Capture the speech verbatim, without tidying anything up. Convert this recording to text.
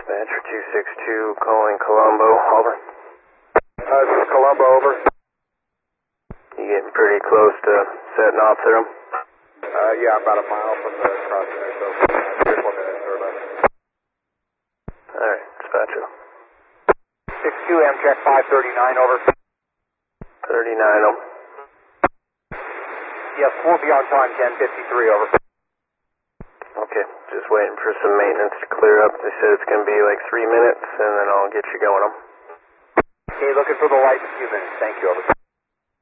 Dispatcher two six two calling Colombo, over. Uh, this is Colombo, over. You getting pretty close to setting off there? Uh, yeah, I'm about a mile from the crossing there, so three or four minutes or less. Alright, Dispatcher. six two Amtrak five thirty-nine, over. thirty-nine, over. Yes, we'll be on time, ten fifty-three, over. Okay, just waiting for some maintenance to clear up. They said it's going to be like three minutes, and then I'll get you going. Okay, looking for the light in a few minutes. Thank you, over.